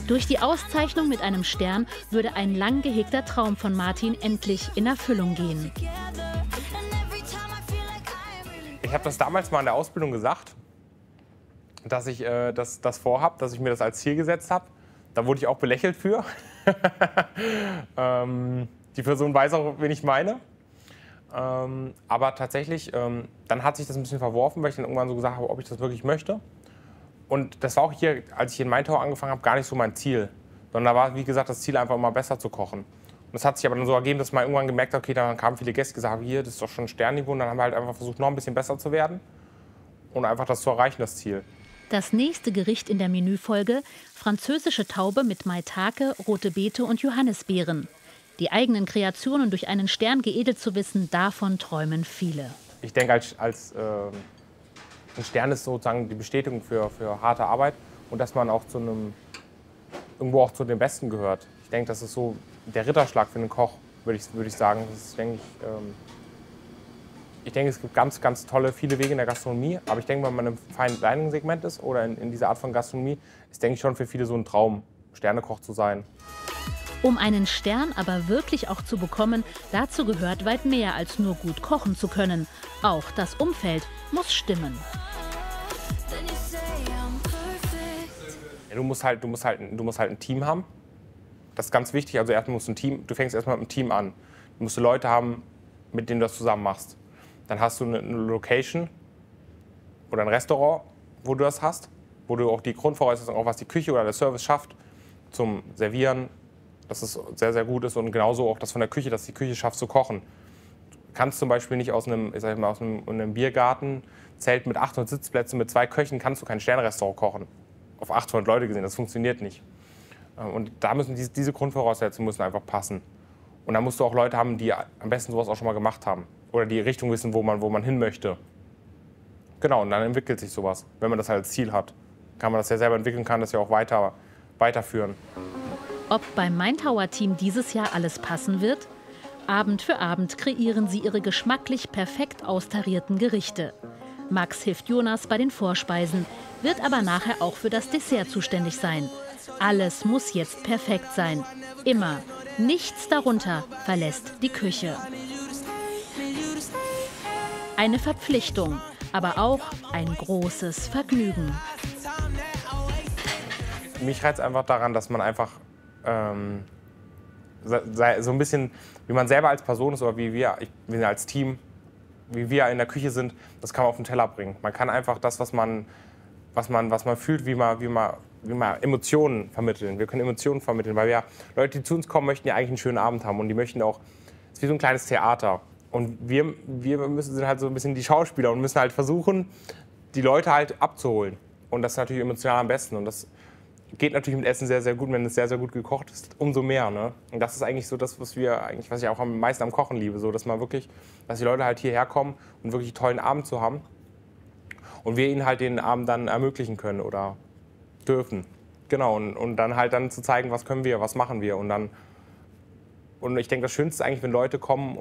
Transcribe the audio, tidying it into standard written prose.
Durch die Auszeichnung mit einem Stern würde ein lang gehegter Traum von Martin endlich in Erfüllung gehen. Ich habe das damals mal in der Ausbildung gesagt, dass ich das vorhabe, dass ich mir das als Ziel gesetzt habe. Da wurde ich auch belächelt für. Die Person weiß auch, wen ich meine. Aber tatsächlich, dann hat sich das ein bisschen verworfen, weil ich dann irgendwann so gesagt habe, ob ich das wirklich möchte. Und das war auch hier, als ich hier in Maintower angefangen habe, gar nicht so mein Ziel. Sondern da war, wie gesagt, das Ziel einfach immer besser zu kochen. Und das hat sich aber dann so ergeben, dass man irgendwann gemerkt hat, okay, dann kamen viele Gäste, gesagt haben, hier, das ist doch schon ein Sternniveau. Und dann haben wir halt einfach versucht, noch ein bisschen besser zu werden und einfach das zu erreichen, das Ziel. Das nächste Gericht in der Menüfolge: französische Taube mit Maitake, rote Beete und Johannisbeeren. Die eigenen Kreationen durch einen Stern geedelt zu wissen, davon träumen viele. Ich denke, ein Stern ist sozusagen die Bestätigung für harte Arbeit und dass man auch irgendwo auch zu den Besten gehört. Ich denke, das ist so der Ritterschlag für einen Koch, würde ich sagen. Das ist, denke ich denke, es gibt ganz, ganz tolle, viele Wege in der Gastronomie. Aber ich denke, wenn man im Fine Dining Segment ist oder in dieser Art von Gastronomie, ist, denke ich, schon für viele so ein Traum, Sternekoch zu sein. Um einen Stern aber wirklich auch zu bekommen, dazu gehört weit mehr als nur gut kochen zu können. Auch das Umfeld muss stimmen. Ja, du musst halt ein Team haben. Das ist ganz wichtig. Also erstmal musst du fängst erstmal mit einem Team an. Du musst Leute haben, mit denen du das zusammen machst. Dann hast du eine Location oder ein Restaurant, wo du das hast, wo du auch die Grundvoraussetzungen, auch was die Küche oder der Service schafft, zum Servieren, dass es sehr, sehr gut ist und genauso auch das von der Küche, dass die Küche schafft zu kochen. Du kannst zum Beispiel nicht aus einem Biergarten, Zelt mit 800 Sitzplätzen, mit 2 Köchen, kannst du kein Sternrestaurant kochen. Auf 800 Leute gesehen, das funktioniert nicht. Und da müssen diese Grundvoraussetzungen müssen einfach passen. Und da musst du auch Leute haben, die am besten sowas auch schon mal gemacht haben. Oder die Richtung wissen, wo man hin möchte. Genau, und dann entwickelt sich sowas. Wenn man das halt als Ziel hat, kann man das ja selber entwickeln, kann das ja auch weiterführen. Ob beim Maintower-Team dieses Jahr alles passen wird? Abend für Abend kreieren sie ihre geschmacklich perfekt austarierten Gerichte. Max hilft Jonas bei den Vorspeisen, wird aber nachher auch für das Dessert zuständig sein. Alles muss jetzt perfekt sein. Immer. Nichts darunter verlässt die Küche. Eine Verpflichtung, aber auch ein großes Vergnügen. Mich reizt einfach daran, dass man einfach so ein bisschen, wie man selber als Person ist oder wie wir als Team, wie wir in der Küche sind, das kann man auf den Teller bringen. Man kann einfach das, was man fühlt, wie man Emotionen vermitteln. Wir können Emotionen vermitteln, weil Leute, die zu uns kommen, möchten ja eigentlich einen schönen Abend haben und die möchten auch, es ist wie so ein kleines Theater. Und wir sind halt so ein bisschen die Schauspieler und müssen halt versuchen, die Leute halt abzuholen. Und das ist natürlich emotional am besten. Und das geht natürlich mit Essen sehr, sehr gut. Wenn es sehr, sehr gut gekocht ist, umso mehr. Ne? Und das ist eigentlich so das, was ich auch am meisten am Kochen liebe. So, dass die Leute halt hierher kommen und wirklich einen tollen Abend zu haben. Und wir ihnen halt den Abend dann ermöglichen können oder dürfen. Genau, und dann halt zu zeigen, was können wir, was machen wir. Und ich denke, das Schönste ist eigentlich, wenn Leute kommen